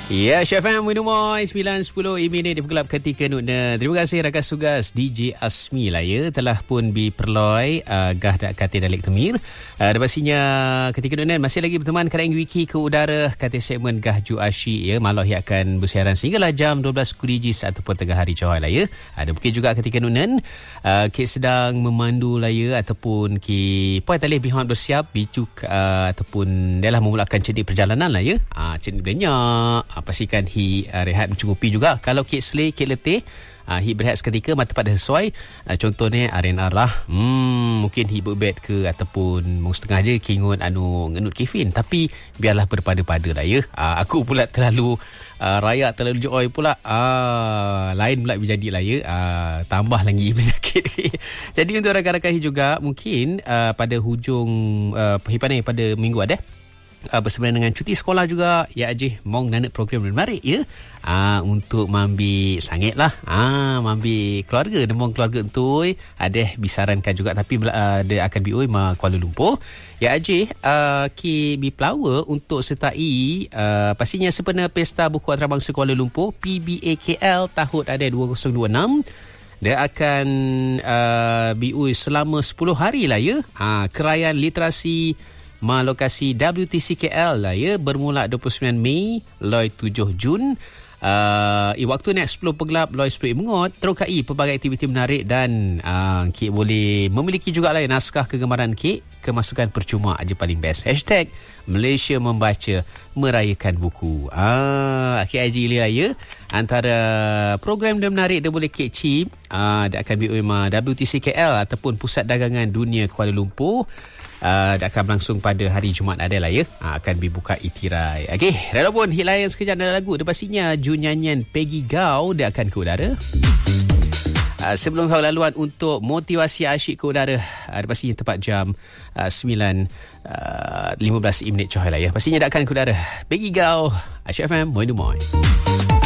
Ya, Syafam Minumoy 9.10 minit di Pegelap ketika nutna. Terima kasih rakan tugas DJ Asmi lah ya, telah pun diperloi gah dak kata dalik temir. Pastinya ketika nutna masih lagi berteman kerana wiki ke udara kata segmen gah ju asyik ya. Malah ia akan bersiaran sehinggalah jam 12 kurigis ataupun tengah hari Johor lah ya. Ada mungkin juga ketika nutna kita sedang memandu lah ya, ataupun ki poin talih bihon bersiap bicuk ataupun dalam memulakan cedik perjalanan lah ya. Cedik banyak. Pastikan rehat mencukupi juga. Kalau kit selay, kit letih, berehat seketika mata pada sesuai. Contohnya RNR lah. Mungkin berbed ke ataupun setengah je kingun ngenut kefin. Tapi biarlah berpada-pada lah ya. Aku pula terlalu rayak, terlalu joy pula. Lain pula berjadi lah ya. Tambah lagi penyakit. Jadi untuk rakan-rakan juga mungkin pada hujung pada minggu ada bersempena dengan cuti sekolah juga ya Ajih mong nanak program menarik ya untuk mambi sangit lah mambi keluarga demong keluarga entui ada bisarankan juga tapi dia akan bioi ma Kuala Lumpur ya Ajih ki bi pelawa untuk sertai pastinya sempena Pesta Buku Antarabangsa Kuala Lumpur PBAKL tahun ada 2026. Dia akan bioi selama 10 hari lah ya. Kerayaan literasi lokasi WTCKL lah ya, bermula 29 Mei loi 7 Jun. Waktu naik 10 pegelap loi 10 mengot terukai pelbagai aktiviti menarik dan Kik boleh memiliki juga lah naskah kegemaran Kik, kemasukan percuma aja paling best. #Malaysia Membaca merayakan buku. Kik Haji lah ya, antara program dia menarik dia boleh Kik Cip dia akan BOM WTCKL ataupun Pusat Dagangan Dunia Kuala Lumpur. Akan berlangsung pada hari Jumaat ada lah ya. Akan dibuka itirai. Okey, dah pun hit layan sekejap dalam lagu. Dia pastinya ju nyanyian Peggy Gau dia akan ke udara. Sebelum tahu laluan untuk motivasi asyik ke udara, pastinya tepat jam 9.15 minit Johor lah ya. Pastinya dia akan ke udara. Peggy Gau, Asyik FM, Moi.